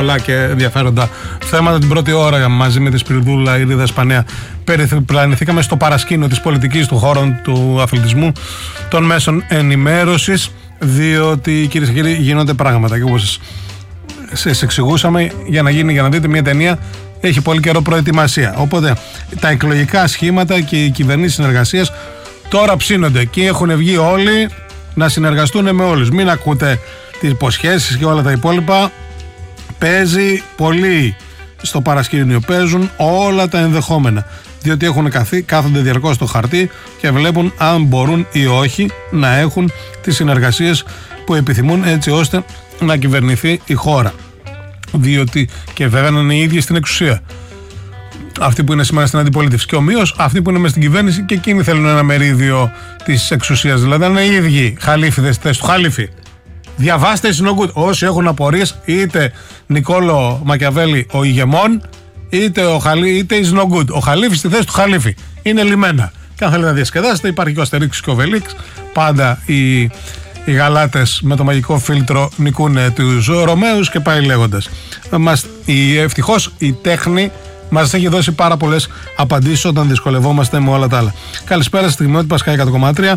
πολλά και ενδιαφέροντα θέματα. Την πρώτη ώρα μαζί με τη Σπυριδούλα Ειρίδα Σπανέα περιπλανηθήκαμε στο παρασκήνιο της πολιτικής, του χώρου του αθλητισμού, των μέσων ενημέρωσης, διότι κυρίες και κύριοι γίνονται πράγματα και όπως σας εξηγούσαμε, για να δείτε μια ταινία έχει πολύ καιρό προετοιμασία. Οπότε τα εκλογικά σχήματα και οι κυβερνήσεις συνεργασίας τώρα ψήνονται και έχουν βγει όλοι να συνεργαστούν με όλους. Μην ακούτε τις υποσχέσεις και όλα τα υπόλοιπα. Παίζει πολύ στο παρασκήνιο, παίζουν όλα τα ενδεχόμενα. Διότι έχουν κάθονται διαρκώς στο χαρτί και βλέπουν αν μπορούν ή όχι να έχουν τις συνεργασίες που επιθυμούν, έτσι ώστε να κυβερνηθεί η χώρα. Διότι και βέβαια να είναι οι ίδιοι στην εξουσία. Αυτοί που είναι σήμερα στην αντιπολίτευση. Και ομοίως αυτοί που είναι μες στην κυβέρνηση και εκείνοι θέλουν ένα μερίδιο της εξουσίας. Δηλαδή να είναι οι ίδιοι χαλίφιδες στη θέση του χαλίφη. Διαβάστε is no good. Όσοι έχουν απορίες, είτε Νικόλο Μακιαβέλη ο ηγεμόν, είτε is no good. Ο χαλίφης στη θέση του χαλίφη. Είναι λιμένα. Και αν θέλετε να διασκεδάσετε, υπάρχει και ο Αστερίξ και ο Βελίξ. Πάντα οι γαλάτες με το μαγικό φίλτρο νικούν τους Ρωμαίους και πάει λέγοντας. Ευτυχώς η τέχνη μας έχει δώσει πάρα πολλές απαντήσεις όταν δυσκολευόμαστε με όλα τα άλλα. Καλησπέρα στη Δημότυπα Σκάι 100,3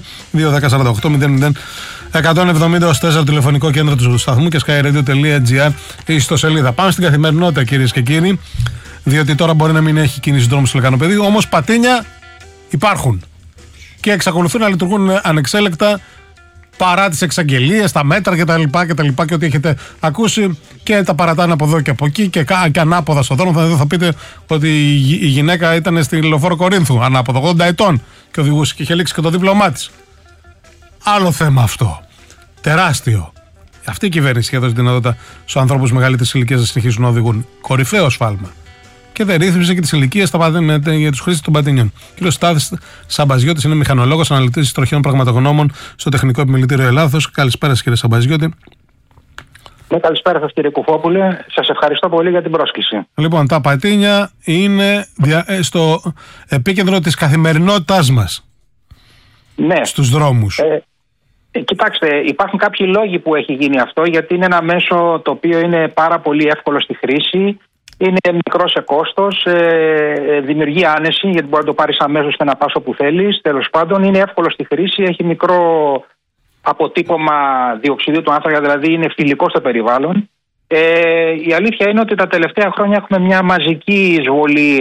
2-10-48-00-170 4 τηλεφωνικό κέντρο του σταθμού και skyradio.gr η ιστοσελίδα. Πάμε στην καθημερινότητα, κυρίες και κύριοι, διότι τώρα μπορεί να μην έχει κίνηση δρόμου στο Λεκανοπεδίο, όμως πατίνια υπάρχουν και εξακολουθούν να λειτουργούν ανεξέλεκτα παρά τις εξαγγελίες, τα μέτρα κτλ. Και ό,τι έχετε ακούσει και τα παρατάνε από εδώ και από εκεί και ανάποδα στον δρόμο. Θα πείτε ότι η γυναίκα ήταν στη Λεωφόρο Κορίνθου ανάποδα 80 ετών και οδηγούσε και είχε λήξει και το δίπλωμά της. Άλλο θέμα αυτό. Τεράστιο. Αυτή η κυβέρνηση είχε δώσει δυνατότητα στους ανθρώπους μεγαλύτερης ηλικίας να συνεχίσουν να οδηγούν. Κορυφαίο σφάλμα. Και δεν ρύθμισε και τις ηλικίες για τους χρήστες των πατίνιων. Ο κ. Στάθης Σαμπαζιώτης είναι μηχανολόγος, αναλυτής τροχαίων πραγματογνώμων στο Τεχνικό Επιμελητήριο Ελλάδος. Καλησπέρα σας, κύριε Σαμπαζιώτη. Καλησπέρα σας, κύριε Κουφόπουλε. Σας ευχαριστώ πολύ για την πρόσκληση. Λοιπόν, τα πατίνια είναι στο επίκεντρο της καθημερινότητάς μας. Ναι. Στους δρόμους. Κοιτάξτε, υπάρχουν κάποιοι λόγοι που έχει γίνει αυτό, γιατί είναι ένα μέσο το οποίο είναι πάρα πολύ εύκολο στη χρήση. Είναι μικρό σε κόστος, δημιουργεί άνεση, γιατί μπορεί να το πάρεις αμέσως και να πας όπου θέλεις. Τέλος πάντων, είναι εύκολο στη χρήση, έχει μικρό αποτύπωμα διοξιδίου του άνθρακα, δηλαδή είναι φιλικό στο περιβάλλον. Η αλήθεια είναι ότι τα τελευταία χρόνια έχουμε μια μαζική εισβολή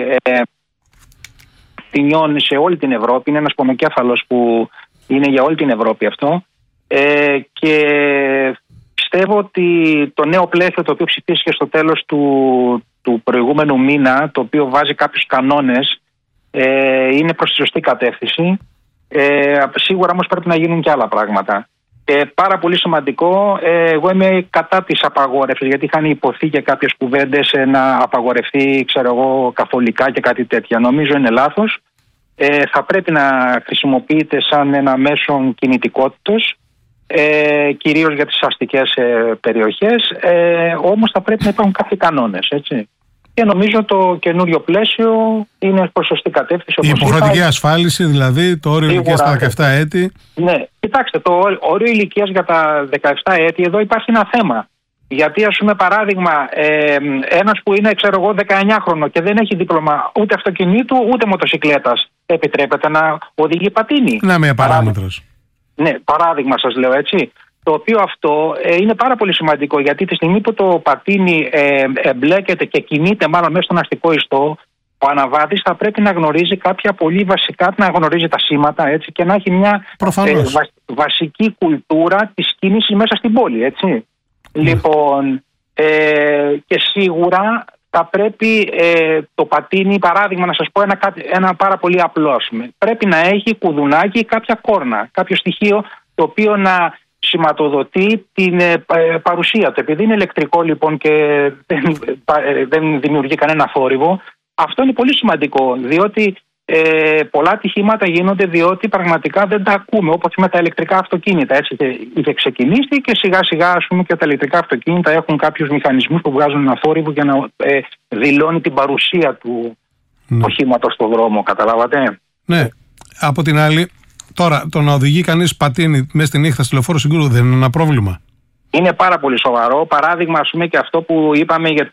πατινιών σε όλη την Ευρώπη. Είναι ένας πονοκέφαλος που είναι για όλη την Ευρώπη αυτό. Και πιστεύω ότι το νέο πλαίσιο το οποίο ψηφίστηκε στο τέλος του προηγούμενου μήνα, το οποίο βάζει κάποιους κανόνες, είναι προς τη σωστή κατεύθυνση. Σίγουρα όμως πρέπει να γίνουν και άλλα πράγματα. Πάρα πολύ σημαντικό, εγώ είμαι κατά της απαγόρευσης, γιατί είχαν υποθεί και κάποιες κουβέντες να απαγορευτεί, καθολικά και κάτι τέτοια. Νομίζω είναι λάθος. Θα πρέπει να χρησιμοποιείται σαν ένα μέσο κινητικότητας, κυρίως για τις αστικές περιοχές, όμως θα πρέπει να υπάρχουν κάποιοι κανόνες, έτσι. Και νομίζω το καινούριο πλαίσιο είναι προς σωστή κατεύθυνση. Η υποχρεωτική ασφάλιση, δηλαδή, το όριο ηλικίας στα 17 έτη. Ναι, κοιτάξτε, το όριο ηλικίας για τα 17 έτη, εδώ υπάρχει ένα θέμα. Γιατί, ας πούμε, παράδειγμα, ένας που είναι, 19χρονο και δεν έχει δίπλωμα ούτε αυτοκινήτου ούτε μοτοσικλέτας, επιτρέπεται να οδηγεί πατίνι. Να, μια παράμετρος. Ναι, παράδειγμα σας λέω, έτσι. Το οποίο αυτό είναι πάρα πολύ σημαντικό, γιατί τη στιγμή που το πατίνι εμπλέκεται και κινείται μάλλον μέσα στον αστικό ιστό, ο αναβάτης θα πρέπει να γνωρίζει κάποια πολύ βασικά, να γνωρίζει τα σήματα, έτσι, και να έχει μια βασική κουλτούρα της κίνησης μέσα στην πόλη, έτσι. Λοιπόν, και σίγουρα θα πρέπει το πατίνι, παράδειγμα, να σας πω ένα πάρα πολύ απλό, πρέπει να έχει κουδουνάκι, κάποια κόρνα, κάποιο στοιχείο το οποίο να σηματοδοτεί την παρουσία του. Επειδή είναι ηλεκτρικό, λοιπόν, και δεν δημιουργεί κανένα θόρυβο, αυτό είναι πολύ σημαντικό, διότι πολλά ατυχήματα γίνονται διότι πραγματικά δεν τα ακούμε, όπως με τα ηλεκτρικά αυτοκίνητα. Έτσι είχε ξεκινήσει και σιγά σιγά, ας πούμε, και τα ηλεκτρικά αυτοκίνητα έχουν κάποιους μηχανισμούς που βγάζουν ένα θόρυβο για να δηλώνει την παρουσία του οχήματος στον δρόμο, καταλάβατε. Ναι, από την άλλη, τώρα το να οδηγεί κανείς πατίνι μέσα στη νύχτα στη Λεωφόρο Συγκρού δεν είναι ένα πρόβλημα? Είναι πάρα πολύ σοβαρό. Παράδειγμα, ας πούμε, και αυτό που είπαμε για